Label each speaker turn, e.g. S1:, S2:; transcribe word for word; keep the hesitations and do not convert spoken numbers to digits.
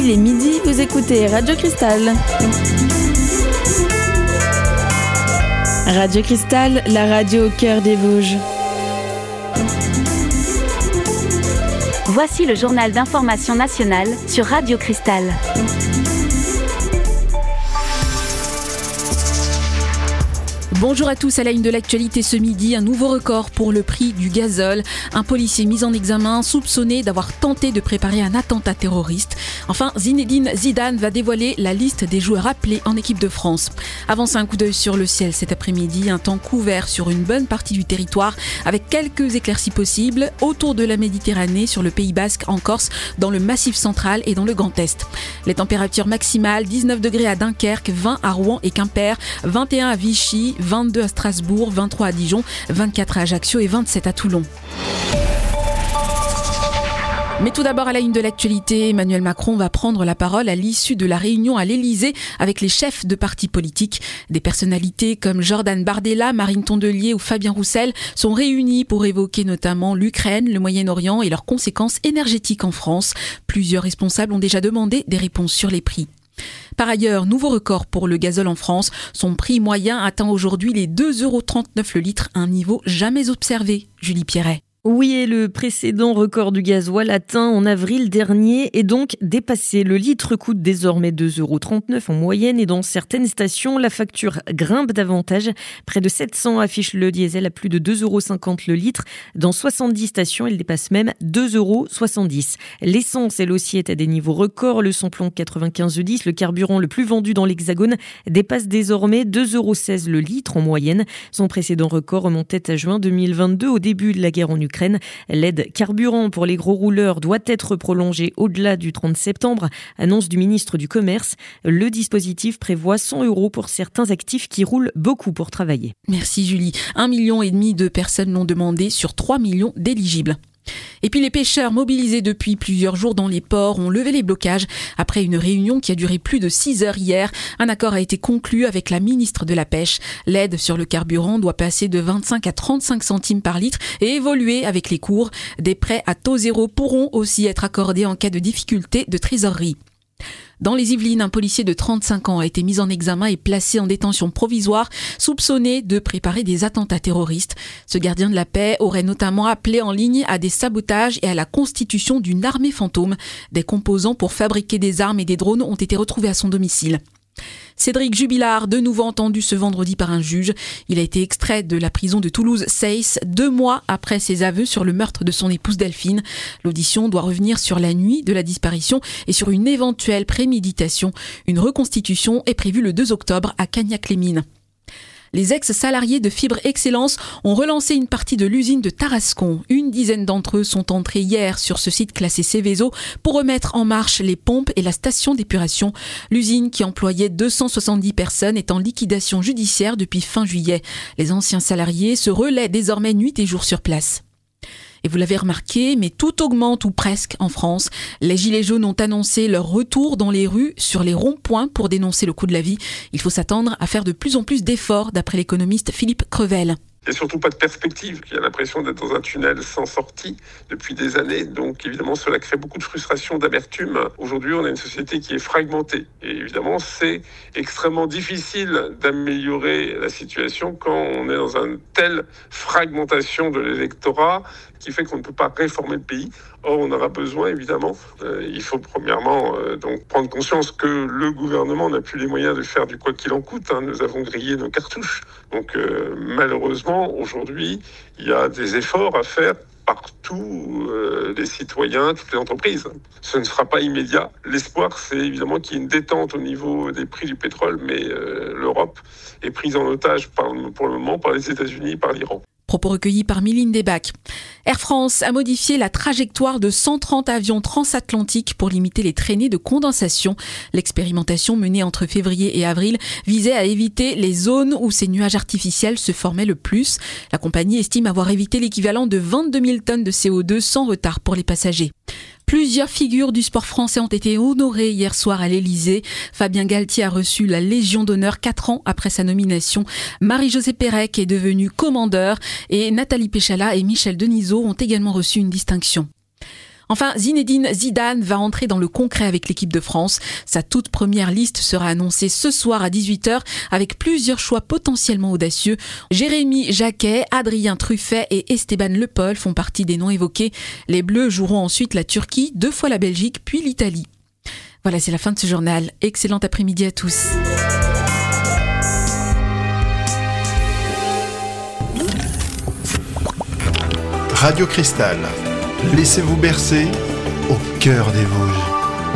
S1: Il est midi, vous écoutez Radio Cristal. Radio Cristal, la radio au cœur des Vosges.
S2: Voici le journal d'information nationale sur Radio Cristal.
S3: Bonjour à tous, à la une de l'actualité ce midi, un nouveau record pour le prix du gazole. Un policier mis en examen, soupçonné d'avoir tenté de préparer un attentat terroriste. Enfin, Zinedine Zidane va dévoiler la liste des joueurs appelés en équipe de France. Avancez un coup d'œil sur le ciel cet après-midi, un temps couvert sur une bonne partie du territoire, avec quelques éclaircies possibles autour de la Méditerranée, sur le Pays Basque, en Corse, dans le Massif central et dans le Grand Est. Les températures maximales, dix-neuf degrés à Dunkerque, vingt à Rouen et Quimper, vingt et un à Vichy, vingt-deux à Strasbourg, vingt-trois à Dijon, vingt-quatre à Ajaccio et vingt-sept à Toulon. Mais tout d'abord, à la une de l'actualité, Emmanuel Macron va prendre la parole à l'issue de la réunion à l'Élysée avec les chefs de partis politiques. Des personnalités comme Jordan Bardella, Marine Tondelier ou Fabien Roussel sont réunis pour évoquer notamment l'Ukraine, le Moyen-Orient et leurs conséquences énergétiques en France. Plusieurs responsables ont déjà demandé des réponses sur les prix. Par ailleurs, nouveau record pour le gazole en France. Son prix moyen atteint aujourd'hui les deux euros trente-neuf le litre, un niveau jamais observé. Julie Pierret.
S4: Oui, et le précédent record du gasoil atteint en avril dernier est donc dépassé. Le litre coûte désormais deux euros trente-neuf en moyenne et dans certaines stations, la facture grimpe davantage. Près de sept cents affichent le diesel à plus de deux euros cinquante le litre. Dans soixante-dix stations, il dépasse même deux euros soixante-dix. L'essence, elle aussi, est à des niveaux records. Le samplon quatre-vingt-quinze dix, le carburant le plus vendu dans l'Hexagone, dépasse désormais deux euros seize le litre en moyenne. Son précédent record remontait à juin deux mille vingt-deux, au début de la guerre en Ukraine. L'aide carburant pour les gros rouleurs doit être prolongée au-delà du trente septembre, annonce du ministre du Commerce. Le dispositif prévoit cent euros pour certains actifs qui roulent beaucoup pour travailler.
S3: Merci Julie. Un million et demi de personnes l'ont demandé sur trois millions d'éligibles. Et puis les pêcheurs mobilisés depuis plusieurs jours dans les ports ont levé les blocages après une réunion qui a duré plus de six heures hier. Un accord a été conclu avec la ministre de la Pêche. L'aide sur le carburant doit passer de vingt-cinq à trente-cinq centimes par litre et évoluer avec les cours. Des prêts à taux zéro pourront aussi être accordés en cas de difficulté de trésorerie. Dans les Yvelines, un policier de trente-cinq ans a été mis en examen et placé en détention provisoire, soupçonné de préparer des attentats terroristes. Ce gardien de la paix aurait notamment appelé en ligne à des sabotages et à la constitution d'une armée fantôme. Des composants pour fabriquer des armes et des drones ont été retrouvés à son domicile. Cédric Jubilard, de nouveau entendu ce vendredi par un juge. Il a été extrait de la prison de Toulouse-Seyss deux mois après ses aveux sur le meurtre de son épouse Delphine. L'audition doit revenir sur la nuit de la disparition et sur une éventuelle préméditation. Une reconstitution est prévue le deux octobre à Cagnac-les-Mines. Les ex-salariés de Fibre Excellence ont relancé une partie de l'usine de Tarascon. Une dizaine d'entre eux sont entrés hier sur ce site classé Céveso pour remettre en marche les pompes et la station d'épuration. L'usine, qui employait deux cent soixante-dix personnes, est en liquidation judiciaire depuis fin juillet. Les anciens salariés se relaient désormais nuit et jour sur place. Et vous l'avez remarqué, mais tout augmente ou presque en France. Les Gilets jaunes ont annoncé leur retour dans les rues, sur les ronds-points pour dénoncer le coût de la vie. Il faut s'attendre à faire de plus en plus d'efforts, d'après l'économiste Philippe Crevel.
S5: Il n'y a surtout pas de perspective. Il y a l'impression d'être dans un tunnel sans sortie depuis des années. Donc évidemment, cela crée beaucoup de frustration, d'amertume. Aujourd'hui, on a une société qui est fragmentée. Et évidemment, c'est extrêmement difficile d'améliorer la situation quand on est dans une telle fragmentation de l'électorat qui fait qu'on ne peut pas réformer le pays. Or, on aura besoin, évidemment, euh, il faut premièrement euh, donc prendre conscience que le gouvernement n'a plus les moyens de faire du quoi qu'il en coûte. Hein. Nous avons grillé nos cartouches. Donc euh, malheureusement, aujourd'hui, il y a des efforts à faire par tous euh, les citoyens, toutes les entreprises. Ce ne sera pas immédiat. L'espoir, c'est évidemment qu'il y ait une détente au niveau des prix du pétrole, mais euh, l'Europe est prise en otage par, pour le moment par les États-Unis et par l'Iran.
S3: Propos recueillis par Mylène Debac. Air France a modifié la trajectoire de cent trente avions transatlantiques pour limiter les traînées de condensation. L'expérimentation menée entre février et avril visait à éviter les zones où ces nuages artificiels se formaient le plus. La compagnie estime avoir évité l'équivalent de vingt-deux mille tonnes de C O deux sans retard pour les passagers. Plusieurs figures du sport français ont été honorées hier soir à l'Élysée. Fabien Galtier a reçu la Légion d'honneur quatre ans après sa nomination. Marie-Josée Pérec est devenue commandeur et Nathalie Péchala et Michel Denisot ont également reçu une distinction. Enfin, Zinedine Zidane va entrer dans le concret avec l'équipe de France. Sa toute première liste sera annoncée ce soir à dix-huit heures avec plusieurs choix potentiellement audacieux. Jérémy Jacquet, Adrien Truffet et Esteban Le Pol font partie des noms évoqués. Les Bleus joueront ensuite la Turquie, deux fois la Belgique, puis l'Italie. Voilà, c'est la fin de ce journal. Excellent après-midi à tous.
S6: Radio Cristal. Laissez-vous bercer au cœur des Vosges.